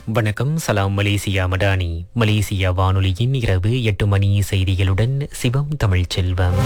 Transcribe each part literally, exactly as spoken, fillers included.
வணக்கம். சலாம் Malaysia Madani. Malaysia வானொலியின் இரவு எட்டு மணி செய்திகளுடன் சிவம் தமிழ் செல்வம்.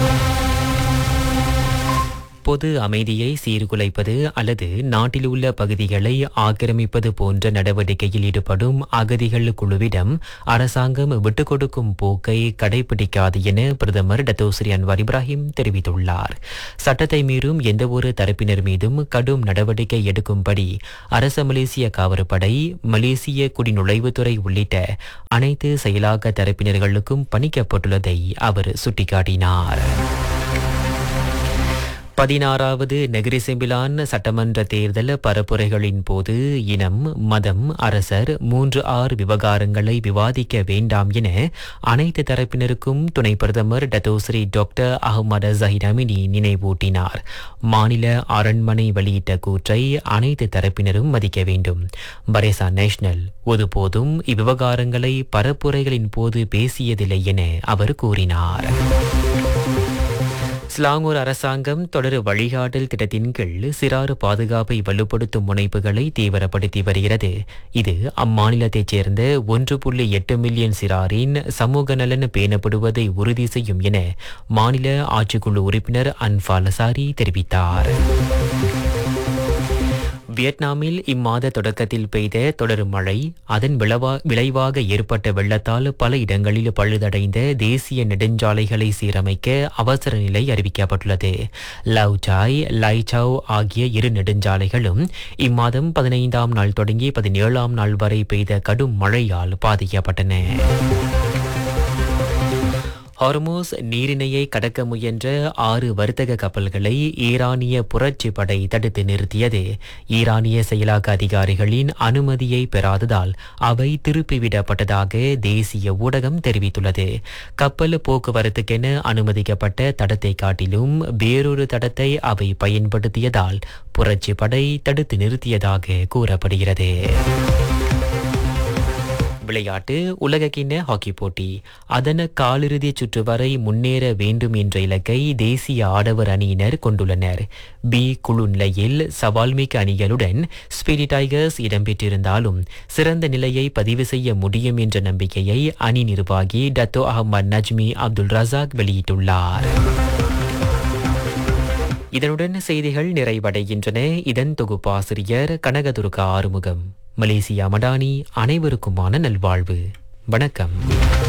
பொது அமைதியை சீர்குலைப்பது அல்லது நாட்டில் உள்ள பகுதிகளை ஆக்கிரமிப்பது போன்ற நடவடிக்கையில் ஈடுபடும் அகதிகள் குழுவிடம் அரசாங்கம் விட்டுக் கொடுக்கும் போக்கை கடைபிடிக்காது என பிரதமர் டத்தோஸ்ரீ அன்வார் இப்ராஹிம் தெரிவித்துள்ளார். சட்டத்தை மீறும் எந்தவொரு தரப்பினர் மீதும் கடும் நடவடிக்கை எடுக்கும்படி அரச மலேசிய காவற்படை, மலேசிய குடிநுழைவுத்துறை உள்ளிட்ட அனைத்து செயலாக்க தரப்பினர்களுக்கும் பணிக்கப்பட்டுள்ளதை அவர் சுட்டிக்காட்டினார். பதினாறாவது நெகிரி செம்பிலான் சட்டமன்ற தேர்தல் பரப்புரைகளின் போது இனம், மதம், அரசர் மூன்று ஆறு விவகாரங்களை விவாதிக்க வேண்டாம் என அனைத்து தரப்பினருக்கும் துணை பிரதமர் Datuk Seri doctor Ahmad Zaheer Amini நினைவூட்டினார். மாநில அரண்மனை வெளியிட்ட கூற்றை அனைத்து தரப்பினரும் மதிக்க வேண்டும். பரேசா நேஷனல் ஒருபோதும் இவ்விவகாரங்களை பரப்புரைகளின் போது பேசியதில்லை என அவர் கூறினார். ஸ்லாங்கூர் அரசாங்கம் தொடர் வழிகாட்டல் திட்டத்தின் கீழ் சிறார் பாதுகாப்பை வலுப்படுத்தும் முனைப்புகளை தீவிரப்படுத்தி வருகிறது. இது அம்மாநிலத்தைச் சேர்ந்த ஒன்று புள்ளி எட்டு மில்லியன் சிறாரின் சமூக நலன் பேணப்படுவதை உறுதி செய்யும் என மாநில ஆட்சிக்குழு உறுப்பினர் அன்பால் சாரி தெரிவித்தார். வியட்நாமில் இம்மாத தொடக்கத்தில் பெய்த தொடர் மழை, அதன் விளைவா விளைவாக ஏற்பட்ட வெள்ளத்தால் பல இடங்களில் பழுதடைந்த தேசிய நெடுஞ்சாலைகளை சீரமைக்க அவசர நிலை அறிவிக்கப்பட்டுள்ளது. லவ்சாய், லைசாவ் ஆகிய இரு நெடுஞ்சாலைகளும் இம்மாதம் பதினைந்தாம் நாள் தொடங்கி பதினேழாம் நாள் வரை பெய்த கடும் மழையால் பாதிக்கப்பட்டன. ஹார்மூஸ் நீரிணையை கடக்க முயன்ற ஆறு வர்த்தக கப்பல்களை ஈரானிய புரட்சி படை தடுத்து நிறுத்தியது. ஈரானிய செயலாக்க அதிகாரிகளின் அனுமதியை பெறாததால் அவை திருப்பிவிடப்பட்டதாக தேசிய ஊடகம் தெரிவித்துள்ளது. கப்பல் போக்குவரத்துக்கென அனுமதிக்கப்பட்ட தடத்தை காட்டிலும் வேறொரு தடத்தை அவை பயன்படுத்தியதால் புரட்சி படை தடுத்து நிறுத்தியதாக கூறப்படுகிறது. விளையாட்டு. உலகக்கிண்ண ஹாக்கி போட்டி அதன் காலிறுதி சுற்று வரை முன்னேற வேண்டும் என்ற இலக்கை தேசிய ஆடவர் அணியினர் கொண்டுள்ளனர். பி குழு நிலையில் சவால்மிக்க அணிகளுடன் ஸ்பீடி டைகர்ஸ் இடம்பெற்றிருந்தாலும் சிறந்த நிலையை பதிவு செய்ய முடியும் என்ற நம்பிக்கையை அணி நிர்வாகி டத்தோ அஹ்மத் நஜ்மி அப்துல் ரசாக் வெளியிட்டுள்ளார். இதனுடன் செய்திகள் நிறைவடைகின்றன. இதன் தொகுப்பாசிரியர் கனகதுர்கா ஆறுமுகம். மலேசியா மடானி. அனைவருக்குமான நல்வாழ்வு. வணக்கம்.